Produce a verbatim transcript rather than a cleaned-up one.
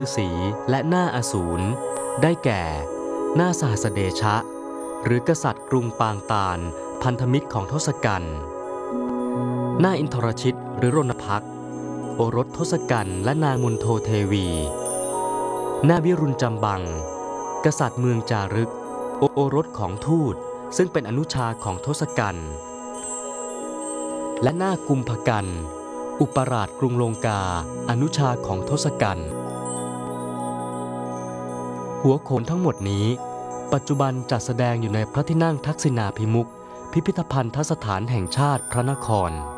ฤาษีและหน้าอสูรได้แก่หน้าสหัสเดชะหรือกษัตริย์กรุงปางตาลพันธมิตรของทศกัณฐ์หน้าอินทรชิตหรือรณพักษ์โอรสทศกัณฐ์และนางมณโฑเทวีหน้าวิรุณจำบังกษัตริย์เมืองจารึกโอรสของทูตซึ่งเป็นอนุชาของทศกัณฐ์และหน้ากุมภกันอุปราชกรุงลงกาอนุชาของทศกัณฐ์หัวโขนทั้งหมดนี้ปัจจุบันจัดแสดงอยู่ในพระที่นั่งทักษิณาภิมุขพิพิธภัณฑสถานแห่งชาติพระนคร